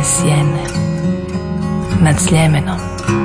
sjene nad Sljemenom.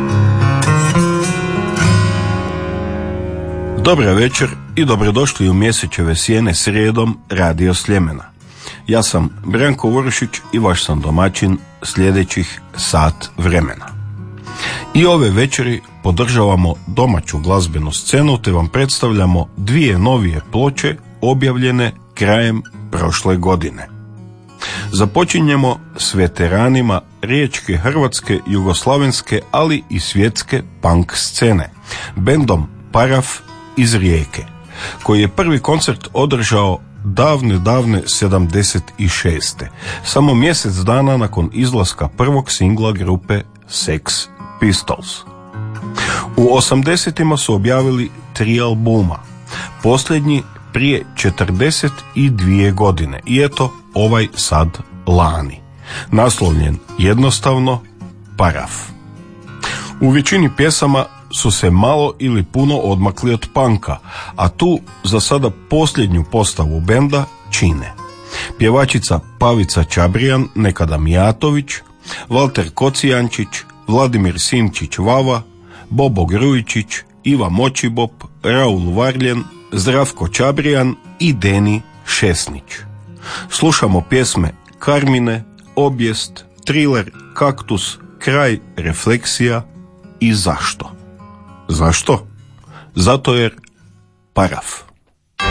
Dobar večer i dobrodošli u Mjesečeve sjene srijedom Radio Sljemena. Ja sam Branko Urošić i vaš sam domaćin sljedećih sat vremena. I ove večeri podržavamo domaću glazbenu scenu te vam predstavljamo dvije novije ploče objavljene krajem prošle godine. Započinjemo s veteranima riječke, hrvatske, jugoslavenske, ali i svjetske punk scene, bendom Paraf iz Rijeke, koji je prvi koncert održao davne 76. Samo mjesec dana nakon izlaska prvog singla grupe Sex Pistols. U 80-ima su objavili 3 albuma, posljednji prije 42 godine i eto ovaj sad lani, naslovljen jednostavno Paraf. U većini pjesama su se malo ili puno odmakli od panka, a tu za sada posljednju postavu benda čine pjevačica Pavica Čabrijan, nekada Mijatović, Valter Kocijančić, Vladimir Simčić Vava, Bobo Grujičić, Iva Močibop, Raul Varljen, Zdravko Čabrijan i Deni Šesnić. Slušamo pjesme Karmine, Obijest, Triler, Kaktus, Kraj, Refleksija i Zašto. Zašto? Zato jer Paraf.